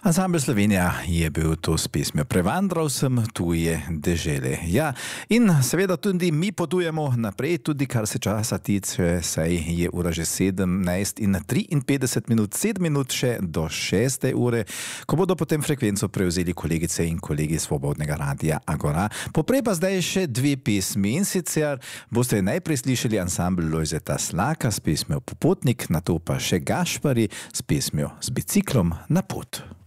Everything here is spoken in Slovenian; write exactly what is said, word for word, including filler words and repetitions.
Ansambl Slovenija je bil to s pesmijo Prevandral sem tuje dežele. Ja, in seveda tudi mi potujemo naprej, tudi kar se časa tiče, saj je ura že sedemnajst in triinpetdeset minut, sedem minut še do šeste ure, ko bodo potem frekvenco prevzeli kolegice in kolegi Svobodnega radia Agora. Poprej pa zdaj še dve pesmi, in sicer boste najprej slišali ansambl Lojzeta Slaka s pesmijo Popotnik, nato pa še Gašpari s pesmijo Z biciklom na pot.